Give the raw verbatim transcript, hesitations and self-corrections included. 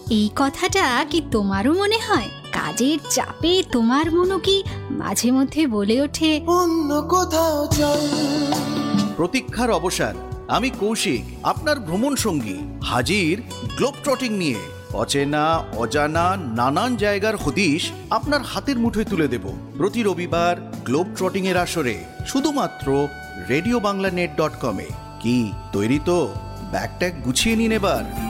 এই কথাটা কি তোমারও মনে হয়? কাজের চাপে তোমার মনও কি মাঝে মধ্যে বলে ওঠে অন্য কোথাও চল? প্রতীক্ষার অবসান। আমি কৌশিক, আপনার ভ্রমণ সঙ্গী, হাজির গ্লোব ট্রটিং নিয়ে। অচেনা অজানা নানান জায়গার হদিশ আপনার হাতের মুঠোয় তুলে দেব প্রতি রবিবার গ্লোব ট্রটিং এর আসরে, শুধুমাত্র রেডিও বাংলা নেট ডট কমে। কি তৈরি তো? ব্যাগ ট্যাগ গুছিয়ে নিন এবার।